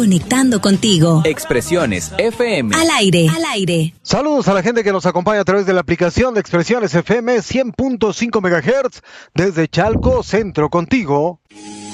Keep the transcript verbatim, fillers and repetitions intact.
conectando contigo. Expresiones F M. Al aire, al aire. Saludos a la gente que nos acompaña a través de la aplicación de Expresiones F M cien punto cinco megahertz desde Chalco, Centro, contigo.